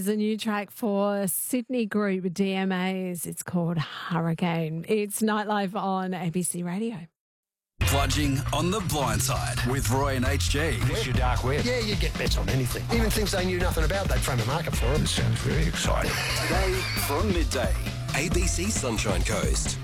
is a new track for Sydney group DMAs. It's called Hurricane. It's Nightlife on ABC Radio. Bludging on the Blind Side with Roy and HG. It's your dark web. Yeah, you get bets on anything. Even things they knew nothing about, they'd frame a market for them. It sounds very exciting. Today from midday. ABC Sunshine Coast.